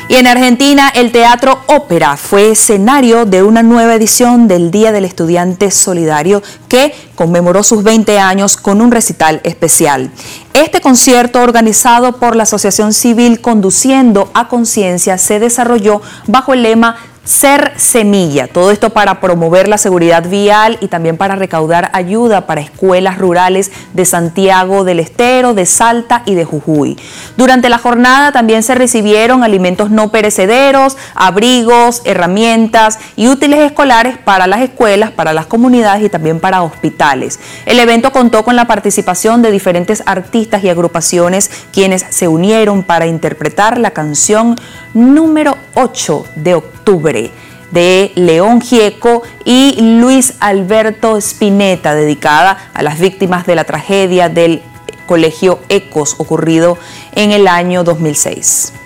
Y en Argentina, el Teatro Ópera fue escenario de una nueva edición del Día del Estudiante Solidario que conmemoró sus 20 años con un recital especial. Este concierto, organizado por la Asociación Civil Conduciendo a Conciencia, se desarrolló bajo el lema Ser Semilla, todo esto para promover la seguridad vial y también para recaudar ayuda para escuelas rurales de Santiago del Estero, de Salta y de Jujuy. Durante la jornada también se recibieron alimentos no perecederos, abrigos, herramientas y útiles escolares para las escuelas, para las comunidades y también para hospitales. El evento contó con la participación de diferentes artistas y agrupaciones quienes se unieron para interpretar la canción número 8 de octubre de León Gieco y Luis Alberto Spinetta, dedicada a las víctimas de la tragedia del Colegio Ecos ocurrido en el año 2006.